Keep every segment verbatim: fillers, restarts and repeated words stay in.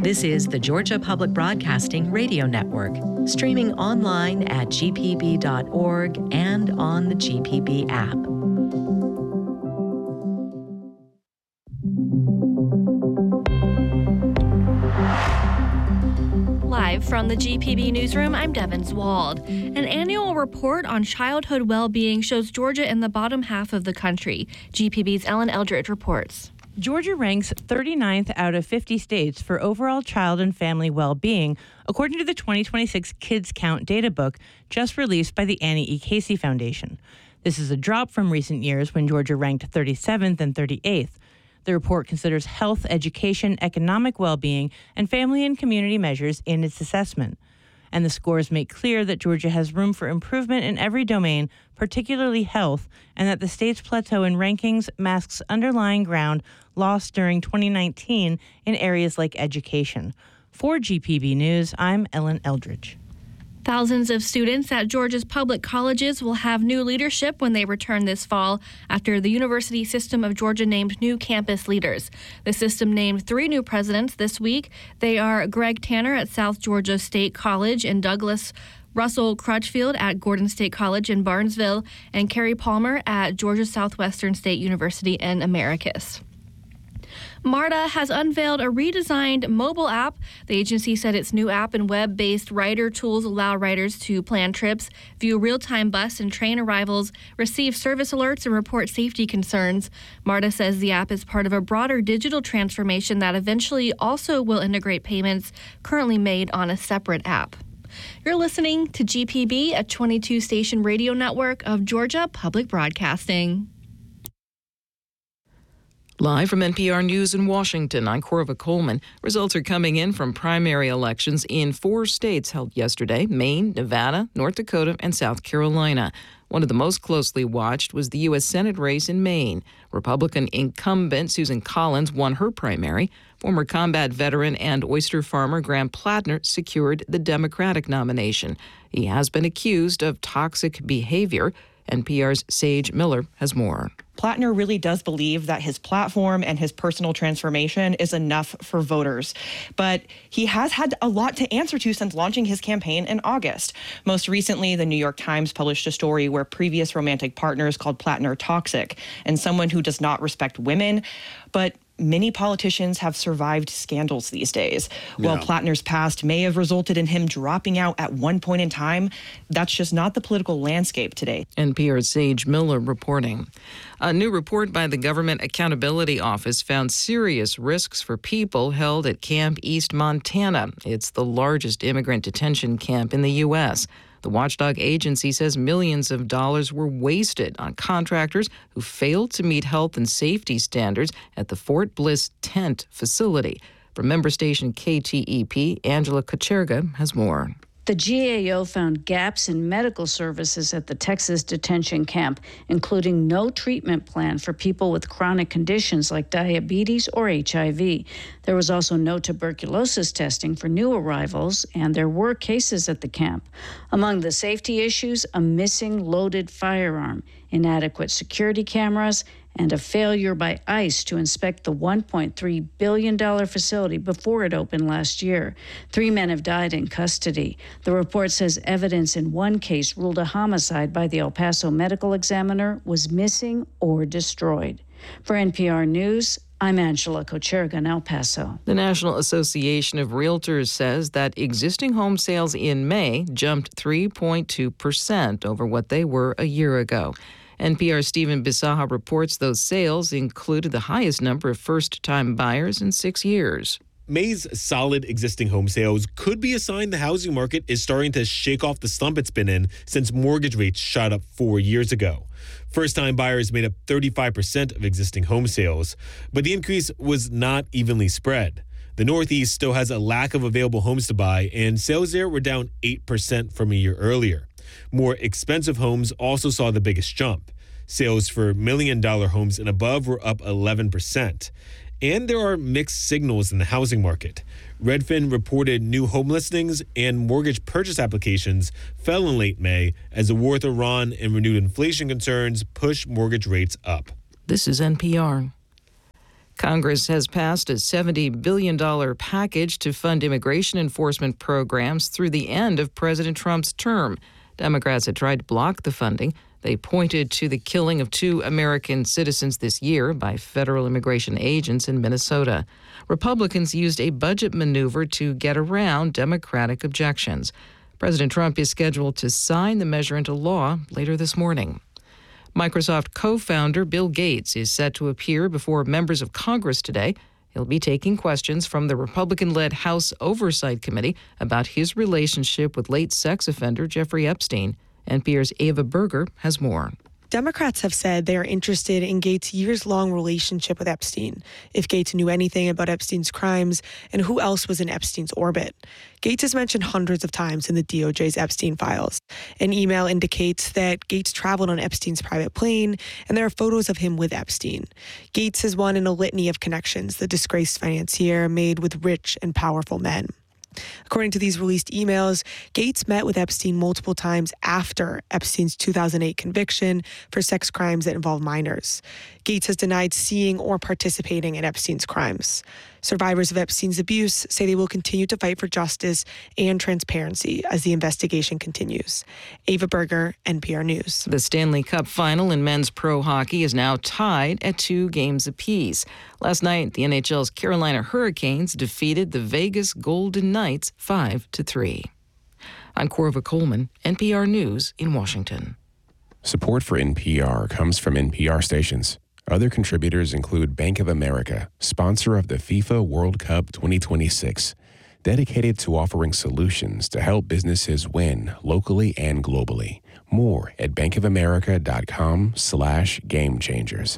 This is the Georgia Public Broadcasting Radio Network, streaming online at g p b dot org and on the G P B app. Live from the G P B newsroom, I'm Devin Zwald. An annual report on childhood well-being shows Georgia in the bottom half of the country. G P B's Ellen Eldridge reports. Georgia ranks thirty-ninth out of fifty states for overall child and family well-being, according to the twenty twenty-six Kids Count data book just released by the Annie E. Casey Foundation. This is a drop from recent years when Georgia ranked thirty-seventh and thirty-eighth. The report considers health, education, economic well-being, and family and community measures in its assessment. And the scores make clear that Georgia has room for improvement in every domain, particularly health, and that the state's plateau in rankings masks underlying ground lost during twenty nineteen in areas like education. For G P B News, I'm Ellen Eldridge. Thousands of students at Georgia's public colleges will have new leadership when they return this fall after the University System of Georgia named new campus leaders. The system named three new presidents this week. They are Greg Tanner at South Georgia State College in Douglas, Russell Crutchfield at Gordon State College in Barnesville, and Carrie Palmer at Georgia Southwestern State University in Americus. MARTA has unveiled a redesigned mobile app. The agency said its new app and web-based rider tools allow riders to plan trips, view real-time bus and train arrivals, receive service alerts, and report safety concerns. MARTA says the app is part of a broader digital transformation that eventually also will integrate payments currently made on a separate app. You're listening to G P B, a twenty-two station radio network of Georgia Public Broadcasting. Live from N P R News in Washington, I'm Corva Coleman. Results are coming in from primary elections in four states held yesterday: Maine, Nevada, North Dakota, and South Carolina. One of the most closely watched was the U S Senate race in Maine. Republican incumbent Susan Collins won her primary. Former combat veteran and oyster farmer Graham Plattner secured the Democratic nomination. He has been accused of toxic behavior. N P R's Sage Miller has more. Plattner really does believe that his platform and his personal transformation is enough for voters. But he has had a lot to answer to since launching his campaign in August. Most recently, the New York Times published a story where previous romantic partners called Plattner toxic and someone who does not respect women. But many politicians have survived scandals these days. Yeah. While Plattner's past may have resulted in him dropping out at one point in time, that's just not the political landscape today. N P R's Sage Miller reporting. A new report by the Government Accountability Office found serious risks for people held at Camp East Montana. It's the largest immigrant detention camp in the U S The watchdog agency says millions of dollars were wasted on contractors who failed to meet health and safety standards at the Fort Bliss tent facility. From member station K T E P, Angela Kocherga has more. The G A O found gaps in medical services at the Texas detention camp, including no treatment plan for people with chronic conditions like diabetes or H I V. There was also no tuberculosis testing for new arrivals, and there were cases at the camp. Among the safety issues, a missing loaded firearm, inadequate security cameras, and a failure by ICE to inspect the one point three billion dollars facility before it opened last year. Three men have died in custody. The report says evidence in one case ruled a homicide by the El Paso medical examiner was missing or destroyed. For N P R News, I'm Angela Kocherga in El Paso. The National Association of Realtors says that existing home sales in May jumped three point two percent over what they were a year ago. N P R's Stephen Bisaha reports those sales included the highest number of first-time buyers in six years. May's solid existing home sales could be a sign the housing market is starting to shake off the slump it's been in since mortgage rates shot up four years ago. First-time buyers made up thirty-five percent of existing home sales, but the increase was not evenly spread. The Northeast still has a lack of available homes to buy, and sales there were down eight percent from a year earlier. More expensive homes also saw the biggest jump. Sales for million-dollar homes and above were up eleven percent. And there are mixed signals in the housing market. Redfin reported new home listings and mortgage purchase applications fell in late May as the war with Iran and renewed inflation concerns pushed mortgage rates up. This is N P R. Congress has passed a seventy billion dollars package to fund immigration enforcement programs through the end of President Trump's term. Democrats had tried to block the funding. They pointed to the killing of two American citizens this year by federal immigration agents in Minnesota. Republicans used a budget maneuver to get around Democratic objections. President Trump is scheduled to sign the measure into law later this morning. Microsoft co-founder Bill Gates is set to appear before members of Congress today. He'll be taking questions from the Republican-led House Oversight Committee about his relationship with late sex offender Jeffrey Epstein. N P R's Ava Berger has more. Democrats have said they are interested in Gates' years-long relationship with Epstein, if Gates knew anything about Epstein's crimes, and who else was in Epstein's orbit. Gates is mentioned hundreds of times in the D O J's Epstein files. An email indicates that Gates traveled on Epstein's private plane, and there are photos of him with Epstein. Gates is one in a litany of connections the disgraced financier made with rich and powerful men. According to these released emails, Gates met with Epstein multiple times after Epstein's two thousand eight conviction for sex crimes that involve minors. Gates has denied seeing or participating in Epstein's crimes. Survivors of Epstein's abuse say they will continue to fight for justice and transparency as the investigation continues. Ava Berger, N P R News. The Stanley Cup final in men's pro hockey is now tied at two games apiece. Last night, the N H L's Carolina Hurricanes defeated the Vegas Golden Knights five to three. I'm Corva Coleman, N P R News in Washington. Support for N P R comes from N P R stations. Other contributors include Bank of America, sponsor of the FIFA World Cup twenty twenty-six, dedicated to offering solutions to help businesses win locally and globally. More at bankofamerica.com slash game changers.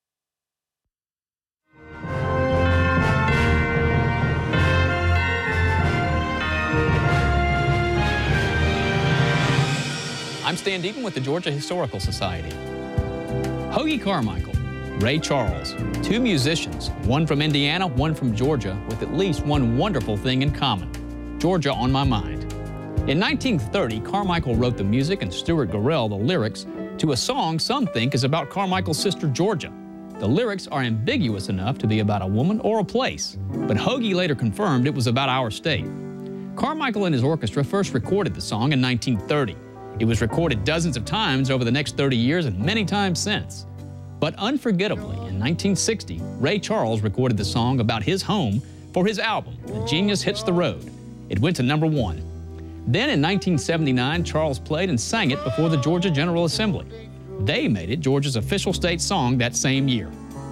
I'm Stan Deaton with the Georgia Historical Society. Hoagy Carmichael, Ray Charles, two musicians, one from Indiana, one from Georgia, with at least one wonderful thing in common: Georgia on my mind. In nineteen thirty, Carmichael wrote the music and Stuart Gorell the lyrics to a song some think is about Carmichael's sister Georgia. The lyrics are ambiguous enough to be about a woman or a place, but Hoagy later confirmed it was about our state. Carmichael and his orchestra first recorded the song in nineteen thirty. It was recorded dozens of times over the next thirty years and many times since. But unforgettably, in nineteen sixty, Ray Charles recorded the song about his home for his album, A Genius Hits the Road. It went to number one. Then in nineteen seventy-nine, Charles played and sang it before the Georgia General Assembly. They made it Georgia's official state song that same year.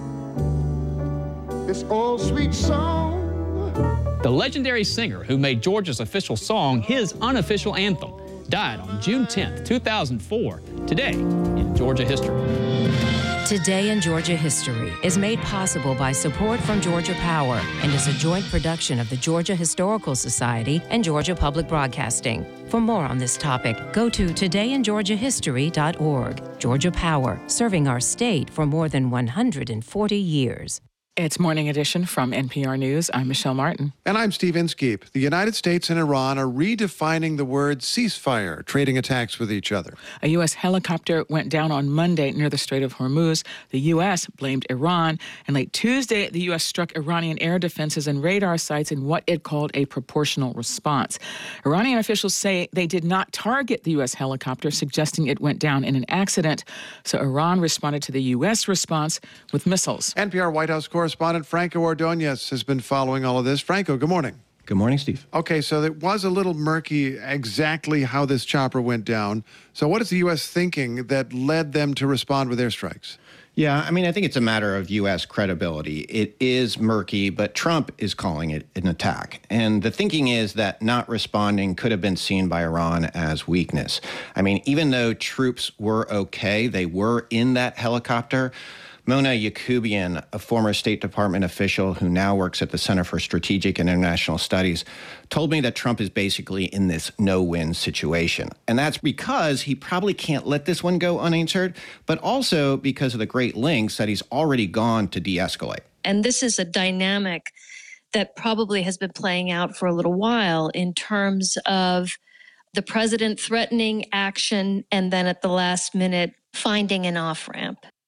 This old sweet song. The legendary singer who made Georgia's official song his unofficial anthem died on June tenth, two thousand four, today in Georgia history. Today in Georgia History is made possible by support from Georgia Power and is a joint production of the Georgia Historical Society and Georgia Public Broadcasting. For more on this topic, go to today in georgia history dot org. Georgia Power, serving our state for more than one hundred forty years. It's Morning Edition from N P R News. I'm Michelle Martin. And I'm Steve Inskeep. The United States and Iran are redefining the word ceasefire, trading attacks with each other. A U S helicopter went down on Monday near the Strait of Hormuz. The U S blamed Iran. And late Tuesday, the U S struck Iranian air defenses and radar sites in what it called a proportional response. Iranian officials say they did not target the U S helicopter, suggesting it went down in an accident. So Iran responded to the U S response with missiles. N P R White House correspondent Correspondent Franco Ordonez has been following all of this. Franco, good morning. Good morning, Steve. Okay, so it was a little murky exactly how this chopper went down. So what is the U S thinking that led them to respond with airstrikes? Yeah, I mean, I think it's a matter of U S credibility. It is murky, but Trump is calling it an attack. And the thinking is that not responding could have been seen by Iran as weakness. I mean, even though troops were okay, they were in that helicopter. Mona Yacoubian, a former State Department official who now works at the Center for Strategic and International Studies, told me that Trump is basically in this no-win situation. And that's because he probably can't let this one go unanswered, but also because of the great lengths that he's already gone to de-escalate. And this is a dynamic that probably has been playing out for a little while in terms of the president threatening action and then at the last minute finding an off-ramp.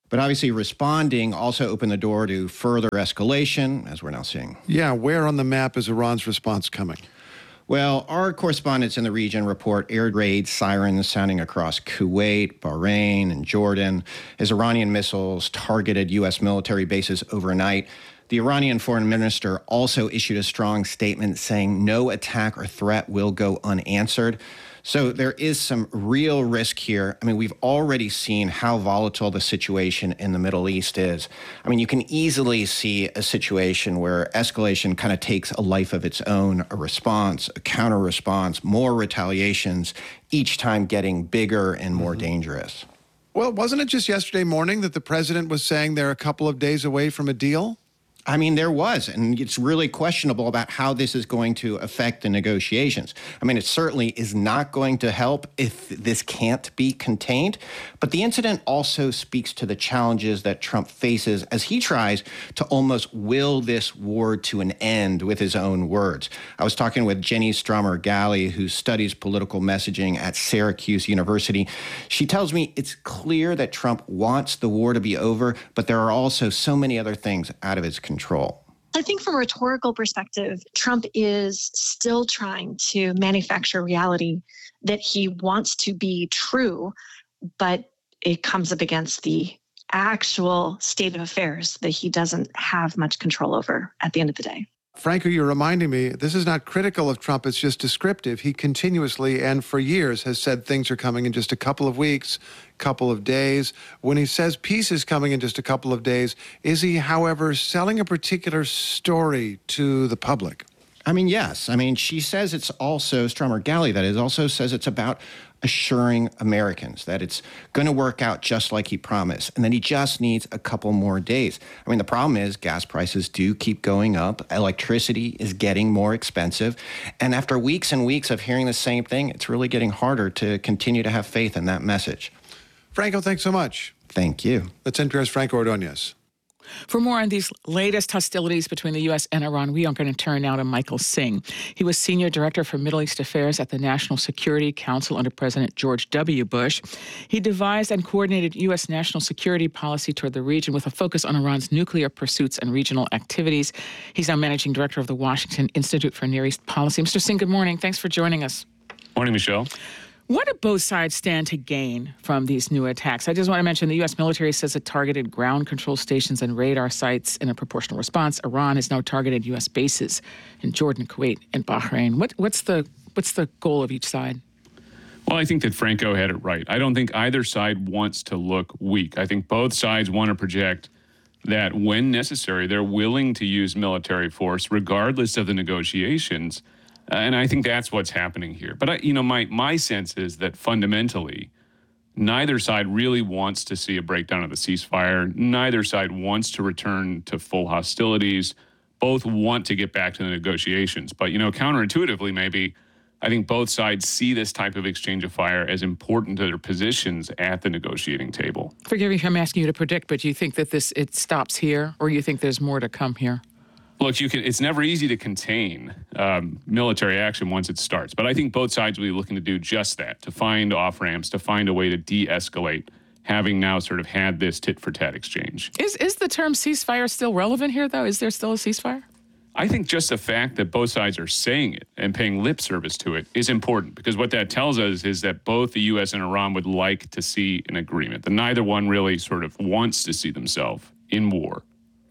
But obviously responding also opened the door to further escalation, as we're now seeing. Yeah, where on the map is Iran's response coming? Well, our correspondents in the region report air raid sirens sounding across Kuwait, Bahrain, and Jordan as Iranian missiles targeted U S military bases overnight. The Iranian foreign minister also issued a strong statement saying no attack or threat will go unanswered. So there is some real risk here. I mean, we've already seen how volatile the situation in the Middle East is. I mean, you can easily see a situation where escalation kind of takes a life of its own, a response, a counter response, more retaliations, each time getting bigger and more mm-hmm. dangerous. Well, wasn't it just yesterday morning that the president was saying they're a couple of days away from a deal? I mean, there was, and it's really questionable about how this is going to affect the negotiations. I mean, it certainly is not going to help if this can't be contained, but the incident also speaks to the challenges that Trump faces as he tries to almost will this war to an end with his own words. I was talking with Jenny Stromer-Galley, who studies political messaging at Syracuse University. She tells me it's clear that Trump wants the war to be over, but there are also so many other things out of his control. Control. I think from a rhetorical perspective, Trump is still trying to manufacture reality that he wants to be true, but it comes up against the actual state of affairs that he doesn't have much control over at the end of the day. Franco, you're reminding me, this is not critical of Trump, it's just descriptive. He continuously and for years has said things are coming in just a couple of weeks, couple of days. When he says peace is coming in just a couple of days, is he, however, selling a particular story to the public? I mean, yes. I mean, she says it's also, Stromer-Galley, that is, also says it's about assuring Americans that it's going to work out just like he promised, and that he just needs a couple more days. I mean, the problem is gas prices do keep going up. Electricity is getting more expensive. And after weeks and weeks of hearing the same thing, it's really getting harder to continue to have faith in that message. Franco, thanks so much. Thank you. That's N P R's Franco Ordonez. For more on these latest hostilities between the U S and Iran, we are going to turn now to Michael Singh. He was Senior Director for Middle East Affairs at the National Security Council under President George W. Bush. He devised and coordinated U S national security policy toward the region with a focus on Iran's nuclear pursuits and regional activities. He's now Managing Director of the Washington Institute for Near East Policy. Mister Singh, good morning. Thanks for joining us. Morning, Michelle. What do both sides stand to gain from these new attacks? I just want to mention the U S military says it targeted ground control stations and radar sites in a proportional response. Iran has now targeted U S bases in Jordan, Kuwait, and Bahrain. What, what's the what's the goal of each side? Well, I think that Franco had it right. I don't think either side wants to look weak. I think both sides want to project that when necessary, they're willing to use military force regardless of the negotiations. Uh, and I think that's what's happening here. But, I, you know, my, my sense is that fundamentally, neither side really wants to see a breakdown of the ceasefire. Neither side wants to return to full hostilities. Both want to get back to the negotiations. But, you know, counterintuitively, maybe, I think both sides see this type of exchange of fire as important to their positions at the negotiating table. Forgive me if I'm asking you to predict, but do you think that this it stops here, or you think there's more to come here? Look, you can. It's never easy to contain um, military action once it starts. But I think both sides will be looking to do just that, to find off-ramps, to find a way to de-escalate, having now sort of had this tit-for-tat exchange. Is is the term ceasefire still relevant here, though? Is there still a ceasefire? I think just the fact that both sides are saying it and paying lip service to it is important, because what that tells us is that both the U S and Iran would like to see an agreement, that neither one really sort of wants to see themselves in war.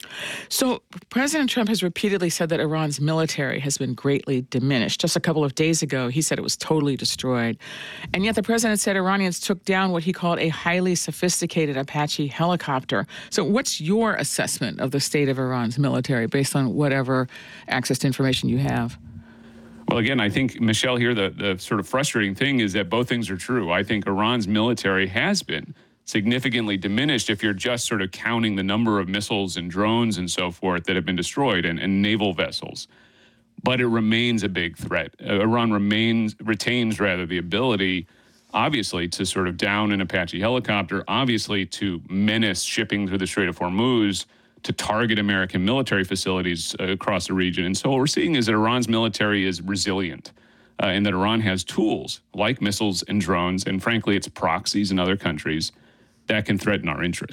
So President Trump has repeatedly said that Iran's military has been greatly diminished. Just a couple of days ago, he said it was totally destroyed. And yet the president said Iranians took down what he called a highly sophisticated Apache helicopter. So what's your assessment of the state of Iran's military based on whatever access to information you have? Well, again, I think, Michelle, here, the, the sort of frustrating thing is that both things are true. I think Iran's military has been significantly diminished if you're just sort of counting the number of missiles and drones and so forth that have been destroyed, and, and naval vessels. But it remains a big threat. Uh, Iran remains retains rather the ability, obviously, to sort of down an Apache helicopter, obviously to menace shipping through the Strait of Hormuz, to target American military facilities uh, across the region. And so what we're seeing is that Iran's military is resilient, uh, and that Iran has tools like missiles and drones, and frankly, its proxies in other countries that can threaten our interests.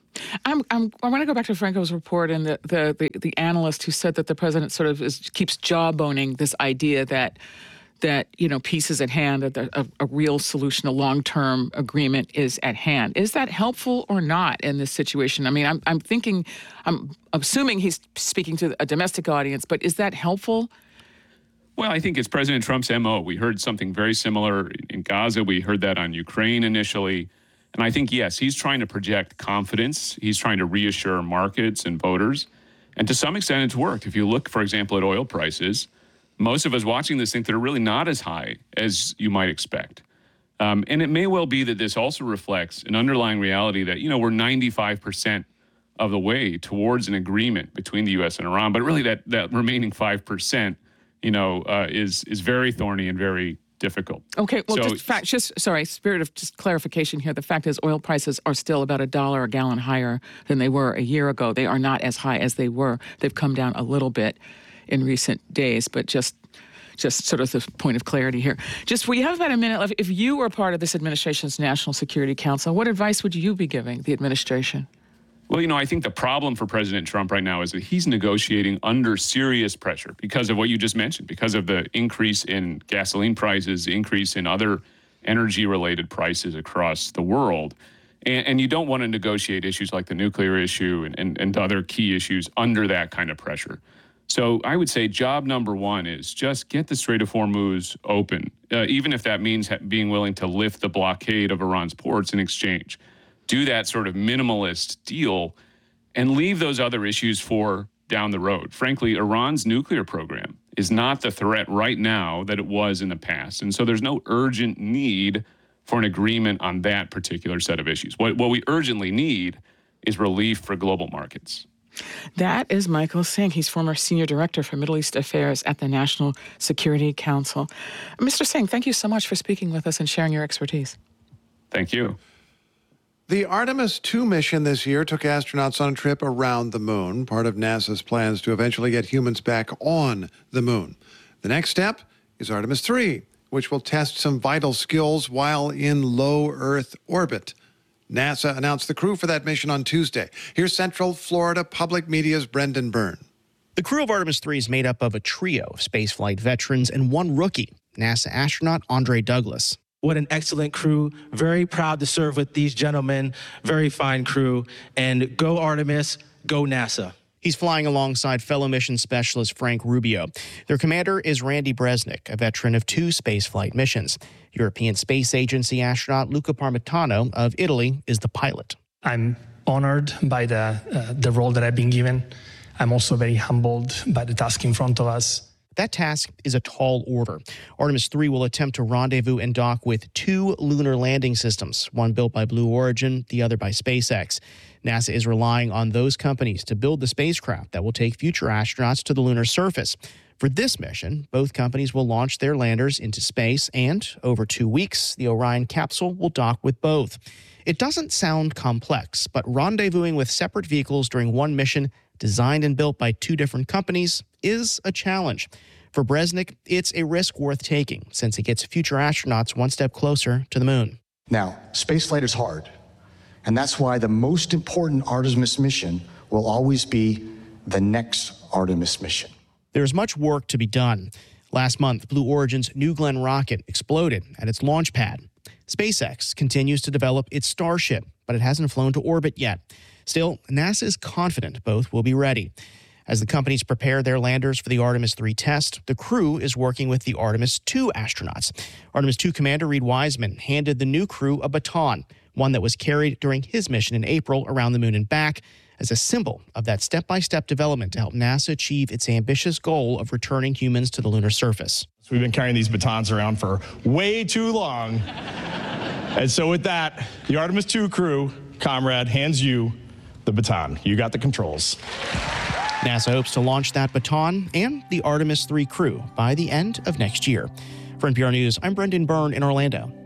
I'm, I'm, I want to go back to Franco's report and the, the, the, the analyst who said that the president sort of is, keeps jawboning this idea that that, you know, peace is at hand, that a, a real solution, a long-term agreement is at hand. Is that helpful or not in this situation? I mean, I'm, I'm thinking, I'm assuming he's speaking to a domestic audience, but is that helpful? Well, I think it's President Trump's M O. We heard something very similar in Gaza. We heard that on Ukraine initially. And I think, yes, he's trying to project confidence. He's trying to reassure markets and voters. And to some extent, it's worked. If you look, for example, at oil prices, most of us watching this think they're really not as high as you might expect. Um, and it may well be that this also reflects an underlying reality that, you know, we're ninety-five percent of the way towards an agreement between the U S and Iran. But really that that remaining five percent, you know, uh, is is very thorny and very difficult. Okay, well, so, just fact, just sorry, spirit of just clarification here. The fact is, oil prices are still about a dollar a gallon higher than they were a year ago. They are not as high as they were. They've come down a little bit in recent days, but just just sort of the point of clarity here. Just, we have about a minute left. If you were part of this administration's National Security Council, what advice would you be giving the administration? Well, you know, I think the problem for President Trump right now is that he's negotiating under serious pressure because of what you just mentioned, because of the increase in gasoline prices, increase in other energy-related prices across the world. And, and you don't want to negotiate issues like the nuclear issue and, and, and other key issues under that kind of pressure. So I would say job number one is just get the Strait of Hormuz open, uh, even if that means ha- being willing to lift the blockade of Iran's ports in exchange. Do that sort of minimalist deal and leave those other issues for down the road. Frankly, Iran's nuclear program is not the threat right now that it was in the past. And so there's no urgent need for an agreement on that particular set of issues. What, what we urgently need is relief for global markets. That is Michael Singh. He's former senior director for Middle East Affairs at the National Security Council. Mister Singh, thank you so much for speaking with us and sharing your expertise. Thank you. The Artemis two mission this year took astronauts on a trip around the moon, part of NASA's plans to eventually get humans back on the moon. The next step is Artemis three, which will test some vital skills while in low Earth orbit. NASA announced the crew for that mission on Tuesday. Here's Central Florida Public Media's Brendan Byrne. The crew of Artemis three is made up of a trio of spaceflight veterans and one rookie, NASA astronaut Andre Douglas. What an excellent crew. Very proud to serve with these gentlemen. Very fine crew. And go Artemis, go NASA. He's flying alongside fellow mission specialist Frank Rubio. Their commander is Randy Bresnik, a veteran of two spaceflight missions. European Space Agency astronaut Luca Parmitano of Italy is the pilot. I'm honored by the, uh, the role that I've been given. I'm also very humbled by the task in front of us. That task is a tall order. Artemis three will attempt to rendezvous and dock with two lunar landing systems, one built by Blue Origin, the other by SpaceX. NASA is relying on those companies to build the spacecraft that will take future astronauts to the lunar surface. For this mission, both companies will launch their landers into space, and over two weeks, the Orion capsule will dock with both. It doesn't sound complex, but rendezvousing with separate vehicles during one mission designed and built by two different companies is a challenge. For Bresnik, it's a risk worth taking since it gets future astronauts one step closer to the moon. Now, spaceflight is hard, and that's why the most important Artemis mission will always be the next Artemis mission. There's much work to be done. Last month, Blue Origin's New Glenn rocket exploded at its launch pad. SpaceX continues to develop its Starship, but it hasn't flown to orbit yet. Still, NASA is confident both will be ready. As the companies prepare their landers for the Artemis three test, the crew is working with the Artemis two astronauts. Artemis two Commander Reed Wiseman handed the new crew a baton, one that was carried during his mission in April around the moon and back, as a symbol of that step-by-step development to help NASA achieve its ambitious goal of returning humans to the lunar surface. So we've been carrying these batons around for way too long. And so with that, the Artemis two crew, comrade, hands you the baton. You got the controls. NASA hopes to launch that baton and the Artemis three crew by the end of next year. For N P R News, I'm Brendan Byrne in Orlando.